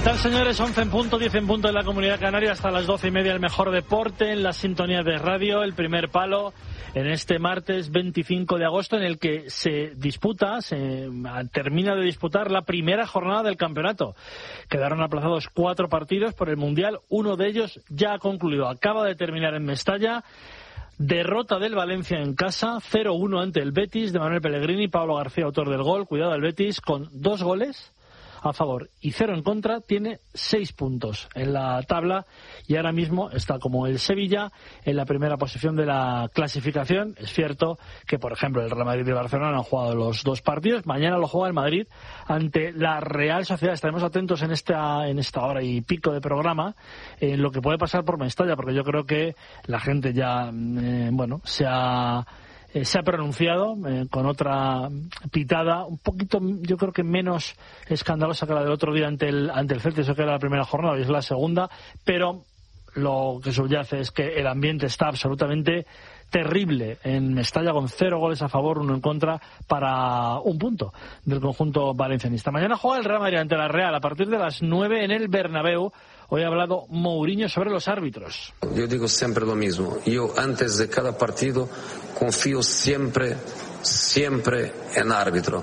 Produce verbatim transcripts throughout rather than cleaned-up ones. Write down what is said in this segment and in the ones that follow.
tal, señores? once en punto, diez en punto en la Comunidad Canaria, hasta las doce y media el mejor deporte en la sintonía de radio, el primer palo en este martes veinticinco de agosto, en el que se disputa, se termina de disputar la primera jornada del campeonato. Quedaron aplazados cuatro partidos por el Mundial, uno de ellos ya ha concluido, acaba de terminar en Mestalla. Derrota del Valencia en casa, cero uno ante el Betis de Manuel Pellegrini, Pablo García, autor del gol. Cuidado al Betis, con dos goles a favor y cero en contra, tiene seis puntos en la tabla y ahora mismo está como el Sevilla en la primera posición de la clasificación. Es cierto que, por ejemplo, el Real Madrid y el Barcelona han jugado los dos partidos. Mañana lo juega el Madrid ante la Real Sociedad. Estaremos atentos en esta en esta hora y pico de programa en lo que puede pasar por Mestalla, porque yo creo que la gente ya eh, bueno se ha Eh, se ha pronunciado eh, con otra pitada un poquito, yo creo que menos escandalosa que la del otro día ante el ante el Celta. Eso que era la primera jornada y es la segunda, pero lo que subyace es que el ambiente está absolutamente terrible en Mestalla, con cero goles a favor, uno en contra, para un punto del conjunto valencianista. Mañana juega el Real Madrid ante la Real a partir de las nueve en el Bernabéu. Hoy ha hablado Mourinho sobre los árbitros. Yo digo siempre lo mismo. Yo antes de cada partido confío siempre, siempre en árbitro.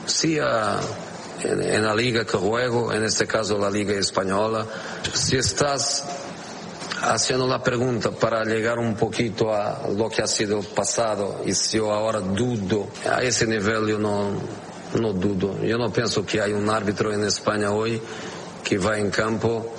Sea en, en la liga que juego, en este caso la liga española. Si estás haciendo la pregunta para llegar un poquito a lo que ha sido pasado, y si yo ahora dudo, a ese nivel yo no, no dudo. Yo no pienso que hay un árbitro en España hoy que va en campo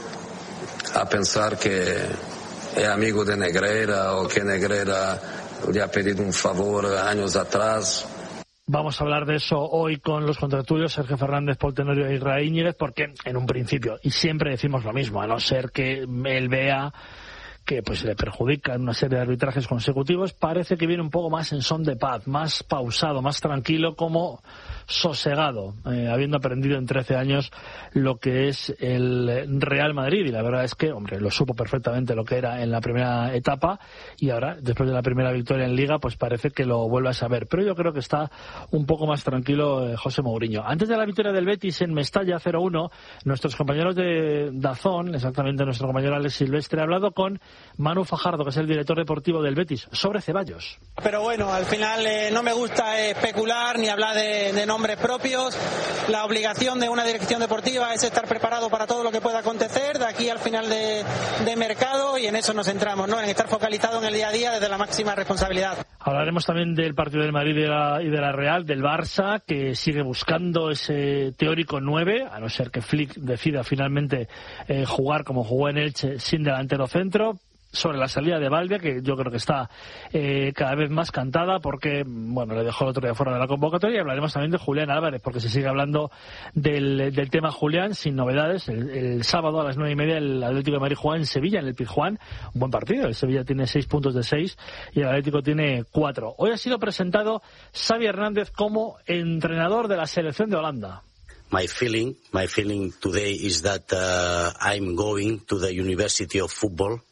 a pensar que es amigo de Negreira o que Negreira le ha pedido un favor años atrás. Vamos a hablar de eso hoy con los contertulios, Sergio Fernández, Paul Tenorio e Israel Íñiguez, porque en un principio, y siempre decimos lo mismo, a no ser que él vea que pues le perjudica en una serie de arbitrajes consecutivos, parece que viene un poco más en son de paz, más pausado, más tranquilo, como sosegado, eh, habiendo aprendido en trece años lo que es el Real Madrid. Y la verdad es que, hombre, lo supo perfectamente lo que era en la primera etapa, y ahora, después de la primera victoria en Liga, pues parece que lo vuelve a saber. Pero yo creo que está un poco más tranquilo eh, José Mourinho. Antes de la victoria del Betis en Mestalla cero uno, nuestros compañeros de Dazón, exactamente nuestro compañero Alex Silvestre, ha hablado con Manu Fajardo, que es el director deportivo del Betis, sobre Ceballos. Pero bueno, al final eh, no me gusta especular ni hablar de, de nombres propios. La obligación de una dirección deportiva es estar preparado para todo lo que pueda acontecer de aquí al final de, de mercado, y en eso nos centramos, ¿no? En estar focalizado en el día a día desde la máxima responsabilidad. Hablaremos también del partido del Madrid y de la, y de la Real, del Barça, que sigue buscando ese teórico nueve, a no ser que Flick decida finalmente eh, jugar como jugó en Elche, sin delantero centro. Sobre la salida de Balbia, que yo creo que está eh, cada vez más cantada, porque bueno, le dejó el otro día fuera de la convocatoria. Y hablaremos también de Julián Álvarez, porque se sigue hablando del, del tema Julián, sin novedades. El, el sábado a las nueve y media el Atlético de Madrid juega en Sevilla, en el Pizjuán, un buen partido. El Sevilla tiene seis puntos de seis y el Atlético tiene cuatro. Hoy ha sido presentado Xavi Hernández como entrenador de la selección de Holanda. My feeling, my feeling today is that uh, I'm going to the University of Football.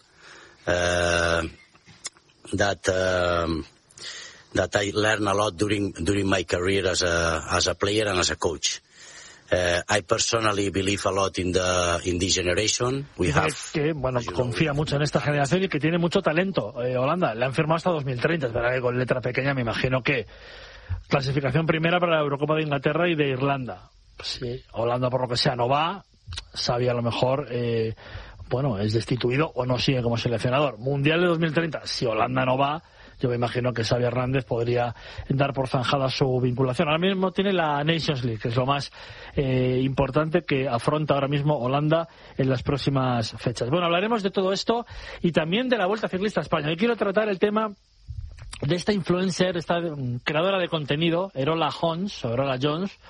Uh, that um, that I learned a lot during during my career as a as a player and as a coach. Uh, I personally believe a lot in the in this generation. We Dice have que bueno confía mucho en esta generación y que tiene mucho talento. Eh, Holanda le han firmado hasta dos mil treinta, es verdad que con letra pequeña. Me imagino que clasificación primera para la Eurocopa de Inglaterra y de Irlanda. Pues si Holanda por lo que sea no va, Xavi a lo mejor eh, bueno, es destituido o no sigue como seleccionador. Mundial de dos mil treinta, si Holanda no va, yo me imagino que Xavi Hernández podría dar por zanjada su vinculación. Ahora mismo tiene la Nations League, que es lo más eh, importante que afronta ahora mismo Holanda en las próximas fechas. Bueno, hablaremos de todo esto y también de la Vuelta Ciclista a España. Hoy quiero tratar el tema de esta influencer, esta creadora de contenido, Erola Jones, o Erola Jones,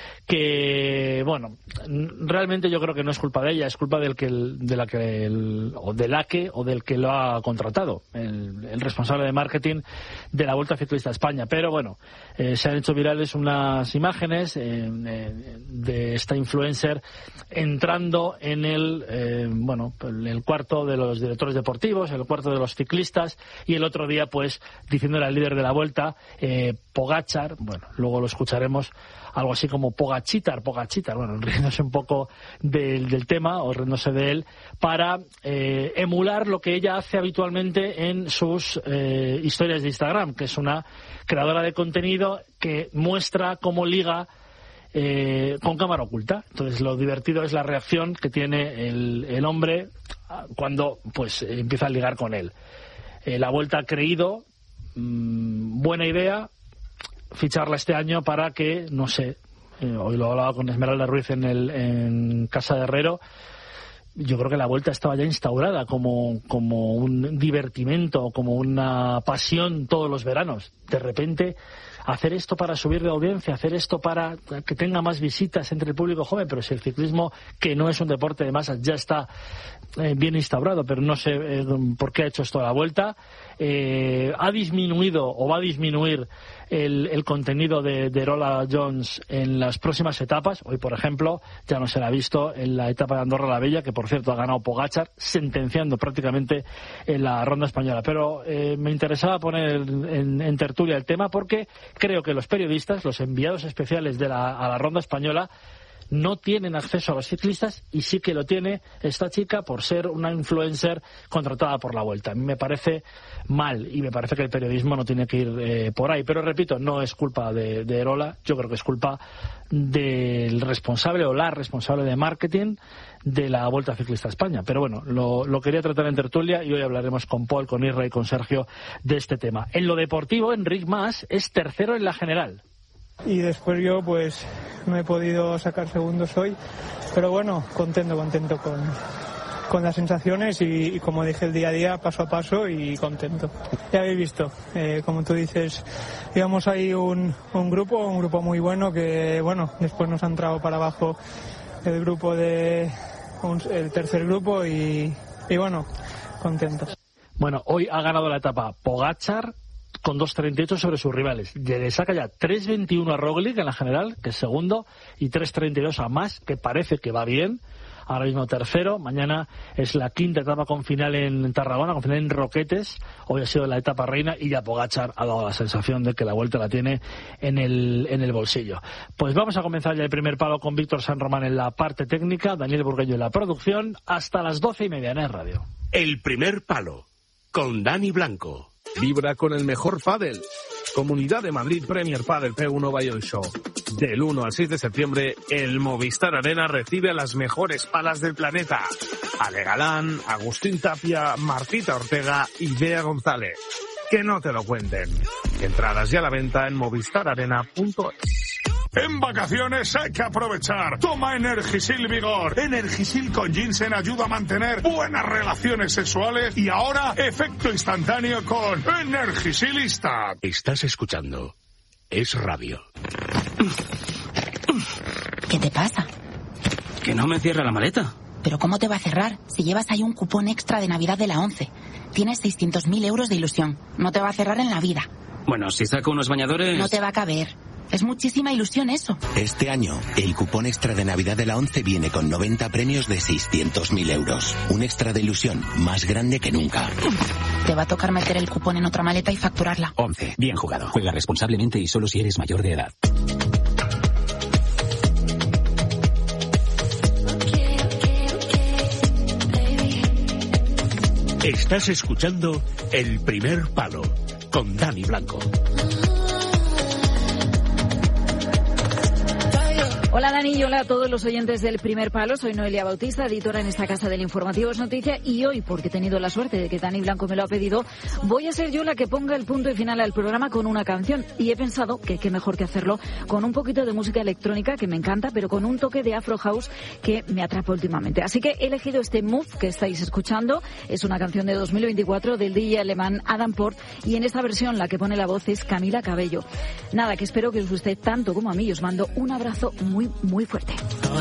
que bueno, realmente yo creo que no es culpa de ella, es culpa del que de la que el, o de la que o del que lo ha contratado, el, el responsable de marketing de la Vuelta Ciclista a España. Pero bueno, eh, se han hecho virales unas imágenes eh, eh, de esta influencer entrando en el eh, bueno, el cuarto de los directores deportivos, el cuarto de los ciclistas, y el otro día pues diciéndole al líder de la Vuelta, eh, Pogačar, bueno, luego lo escucharemos, algo así como Pogachitar, Pogachitar, bueno, riéndose un poco del, del tema o riéndose de él, para eh, emular lo que ella hace habitualmente en sus eh, historias de Instagram, que es una creadora de contenido que muestra cómo liga eh, con cámara oculta. Entonces lo divertido es la reacción que tiene el, el hombre cuando pues empieza a ligar con él. Eh, la Vuelta ha creído, mmm, buena idea, ficharla este año para que, no sé, eh, hoy lo hablaba con Esmeralda Ruiz en, el, en Casa de Herrero, yo creo que la Vuelta estaba ya instaurada como, como un divertimento, como una pasión todos los veranos. De repente, hacer esto para subir de audiencia, hacer esto para que tenga más visitas entre el público joven, pero si el ciclismo, que no es un deporte de masas, ya está eh, bien instaurado, pero no sé eh, por qué ha hecho esto la Vuelta. Eh, ha disminuido o va a disminuir el, el contenido de, de Erola Jones en las próximas etapas. Hoy, por ejemplo, ya no se la ha visto en la etapa de Andorra la Bella, que por cierto ha ganado Pogačar, sentenciando prácticamente en la ronda española. Pero eh, me interesaba poner en, en tertulia el tema porque creo que los periodistas, los enviados especiales de la, a la ronda española, no tienen acceso a los ciclistas, y sí que lo tiene esta chica por ser una influencer contratada por la Vuelta. A mí me parece mal y me parece que el periodismo no tiene que ir eh, por ahí. Pero repito, no es culpa de, de Erola, yo creo que es culpa del responsable o la responsable de marketing de la Vuelta Ciclista a España. Pero bueno, lo, lo quería tratar en tertulia y hoy hablaremos con Paul, con Isra y con Sergio de este tema. En lo deportivo, Enric Mas es tercero en la general. Y después yo pues no he podido sacar segundos hoy, pero bueno, contento, contento con, con las sensaciones y, y como dije el día a día, paso a paso y contento. Ya habéis visto, eh, como tú dices, íbamos ahí un, un grupo, un grupo muy bueno que bueno, después nos ha entrado para abajo el grupo de, un, el tercer grupo y, y bueno, contento. Bueno, hoy ha ganado la etapa Pogačar con dos treinta y ocho sobre sus rivales. Le saca ya tres veintiuno a Roglic en la general, que es segundo, y tres treinta y dos a Mas, que parece que va bien. Ahora mismo tercero. Mañana es la quinta etapa con final en Tarragona, con final en Roquetes. Hoy ha sido la etapa reina y ya Pogačar ha dado la sensación de que la Vuelta la tiene en el, en el bolsillo. Pues vamos a comenzar ya el primer palo con Víctor San Román en la parte técnica, Daniel Burgueño en la producción, hasta las doce y media en el radio. El primer palo, con Dani Blanco. Vibra con el mejor pádel. Comunidad de Madrid Premier Padel P uno Bayern Show. Del uno al seis de septiembre, el Movistar Arena recibe a las mejores palas del planeta. Ale Galán, Agustín Tapia, Martita Ortega y Bea González. Que no te lo cuenten. Entradas ya a la venta en movistar arena punto es. En vacaciones hay que aprovechar. Toma Energisil Vigor. Energisil con ginseng ayuda a mantener buenas relaciones sexuales y ahora efecto instantáneo con Energisilista. Estás escuchando Es Radio. ¿Qué te pasa? Que no me cierra la maleta. ¿Pero cómo te va a cerrar si llevas ahí un cupón extra de Navidad de la ONCE? Tienes seiscientos mil euros de ilusión. No te va a cerrar en la vida. Bueno, si saco unos bañadores... No te va a caber. Es muchísima ilusión eso. Este año, el cupón extra de Navidad de la ONCE viene con noventa premios de seiscientos mil euros. Un extra de ilusión más grande que nunca. Te va a tocar meter el cupón en otra maleta y facturarla. ONCE. Bien jugado. Juega responsablemente y solo si eres mayor de edad. Estás escuchando El primer palo, con Dani Blanco. Hola Dani y hola a todos los oyentes del Primer Palo. Soy Noelia Bautista, editora en esta casa del Informativo Es Noticia, y hoy, porque he tenido la suerte de que Dani Blanco me lo ha pedido, voy a ser yo la que ponga el punto y final al programa con una canción, y he pensado que qué mejor que hacerlo con un poquito de música electrónica que me encanta, pero con un toque de Afro House que me atrapa últimamente. Así que he elegido este Move que estáis escuchando. Es una canción de dos mil veinticuatro del D J alemán Adam Port, y en esta versión la que pone la voz es Camila Cabello. Nada, que espero que os guste tanto como a mí, y os mando un abrazo muy muy fuerte.